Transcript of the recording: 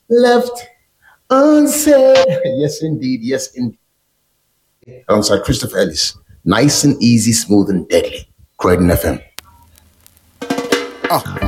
left unsaid. Yes, indeed. Yes, indeed. Alongside Christopher Ellis. Nice and easy, smooth and deadly. Croydon FM.